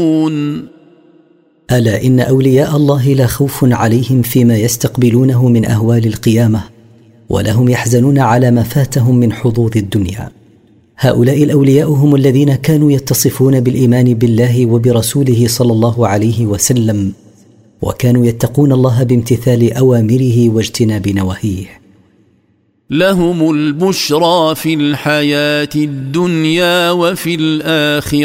ألا إن أولياء الله لا خوف عليهم فيما يستقبلونه من أهوال القيامة، ولا هم يحزنون على ما فاتهم من حظوظ الدنيا. هؤلاء الأولياء هم الذين كانوا يتصفون بالإيمان بالله وبرسوله صلى الله عليه وسلم، وكانوا يتقون الله بامتثال أوامره واجتناب نواهيه. لهم البشرى في الحياة الدنيا وفي الآخرة